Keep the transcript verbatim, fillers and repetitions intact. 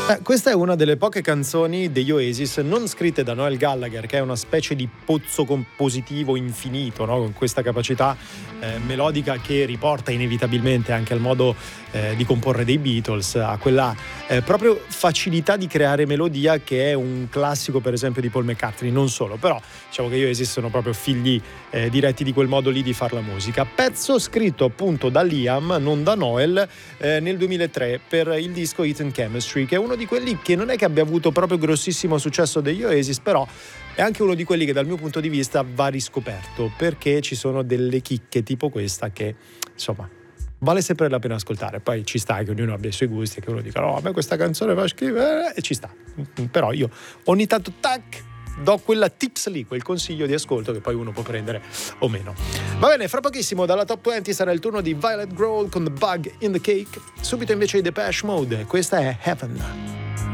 Eh, questa è una delle poche canzoni degli Oasis non scritte da Noel Gallagher, che è una specie di pozzo compositivo infinito, no? Con questa capacità eh, melodica che riporta inevitabilmente anche al modo eh, di comporre dei Beatles, a quella eh, proprio facilità di creare melodia che è un classico per esempio di Paul McCartney. Non solo, però diciamo che gli Oasis sono proprio figli eh, diretti di quel modo lì di far la musica. Pezzo scritto appunto da Liam, non da Noel, eh, nel duemilatré per il disco Heat and Chemistry, che è uno di quelli che non è che abbia avuto proprio grossissimo successo degli Oasis, però è anche uno di quelli che dal mio punto di vista va riscoperto, perché ci sono delle chicche tipo questa che insomma vale sempre la pena ascoltare. Poi ci sta che ognuno abbia i suoi gusti e che uno dica no, a me questa canzone fa scrivere, e ci sta, però io ogni tanto tac do quella tips lì, quel consiglio di ascolto che poi uno può prendere o meno. Va bene, fra pochissimo dalla Top venti sarà il turno di Violet Grohl con The Bug in the Cake, subito invece i Depeche Mode, questa è Heaven.